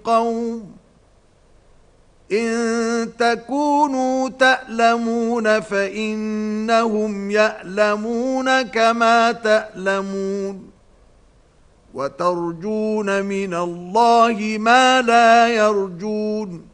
قوم إن تكونوا تألمون فإنهم يألمون كما تألمون وترجون من الله ما لا يرجون